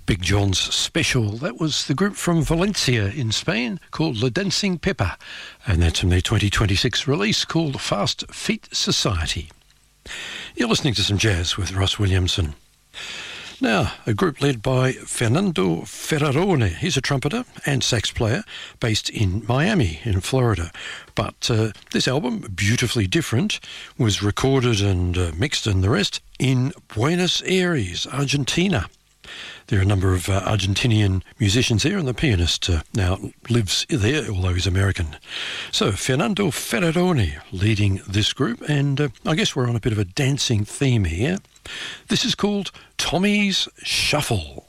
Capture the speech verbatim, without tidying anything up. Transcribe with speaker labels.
Speaker 1: Big John's Special. That was the group from Valencia in Spain called La Dancing Pepper, and that's from their twenty twenty-six release called Fast Feet Society. You're listening to some jazz with Ross Williamson. Now, a group led by Fernando Ferrarone. He's a trumpeter and sax player based in Miami in Florida. But uh, this album, beautifully different, was recorded and uh, mixed and the rest in Buenos Aires, Argentina. There are a number of uh, Argentinian musicians there, and the pianist uh, now lives there, although he's American. So, Fernando Ferrarone leading this group, and uh, I guess we're on a bit of a dancing theme here. This is called Tommy's Shuffle.